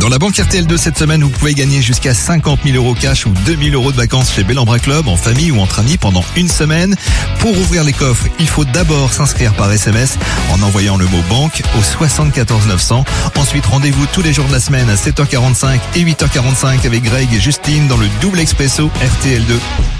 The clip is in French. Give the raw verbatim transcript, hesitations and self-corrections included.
Dans la banque R T L deux cette semaine, vous pouvez gagner jusqu'à cinquante mille euros cash ou deux mille euros de vacances chez Bellambra Club en famille ou entre amis pendant une semaine. Pour ouvrir les coffres, il faut d'abord s'inscrire par S M S en envoyant le mot banque au soixante-quatorze neuf cents. Ensuite, rendez-vous tous les jours de la semaine à sept heures quarante-cinq et huit heures quarante-cinq avec Greg et Justine dans le double expresso R T L deux.